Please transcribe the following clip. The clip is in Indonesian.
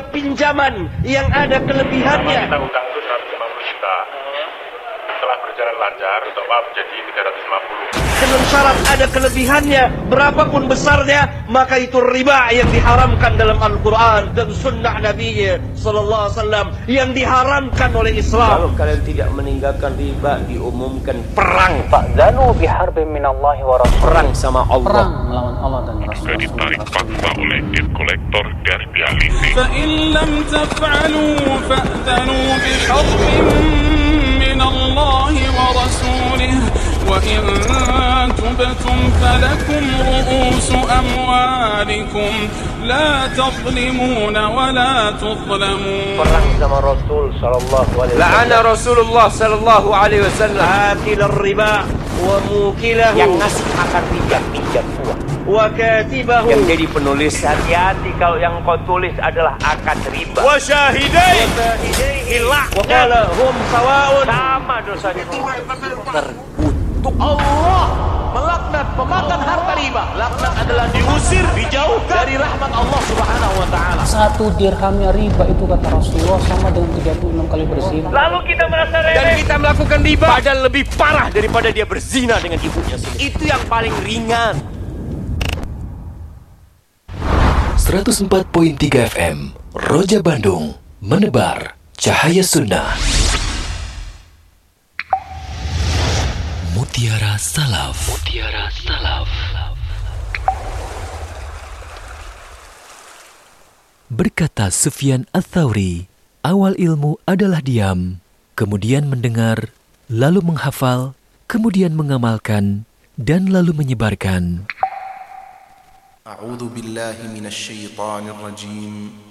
setiap pinjaman yang ada kelebihannya. Kita utang itu 150 juta. Setelah berjalan lancar, untuk maaf jadi 350. Dengan syarat ada kelebihannya, berapapun besarnya, maka itu riba yang diharamkan dalam Al-Quran dan Sunnah Nabi Sallallahu Alaihi Wasallam yang diharamkan oleh Islam. Kalau kalian tidak meninggalkan riba, diumumkan perang. Fa'zanu biharbin minallahi wa rasul. Perang sama Allah. Perang melawan Allah dan Rasul. Jika ditarik paksa oleh debt collector dan dialisi. فإن لم تفعلوا فأذنوا بحرب من الله ورسوله وإن تبتم فلكم رؤوس أموالكم لا تظلمون ولا تظلمون. Perang sama Rasul sallallahu alaihi wasallam. La'ana Rasulullah sallallahu alaihi wasallam Akil riba wa mukilahu Yang ngasih makan pinjam uang. wa katibahu. yang jadi penulis. Hati-hati kalau yang kau tulis adalah akad riba. Wa syahidai. Hilang. Wa qala hum sawaun. Sama dosanya. Terkutuk. Allah melaknat pemakan harta riba. Laknat adalah diusir, dijauhkan dari rahmat Allah Subhanahu wa taala. 1 dirhamnya riba itu kata Rasulullah sama dengan 36 kali berzina. Lalu kita merasa Dan remeh. kita melakukan riba padahal lebih parah daripada dia berzina dengan ibunya sendiri. Itu yang paling ringan. 104.3 FM Roja Bandung, menebar cahaya sunnah. Mutiara Salaf. Mutiara Salaf. Berkata Sufyan Ats-Tsauri, awal ilmu adalah diam, kemudian mendengar, lalu menghafal, kemudian mengamalkan, dan lalu menyebarkan. أعوذ بالله من الشيطان الرجيم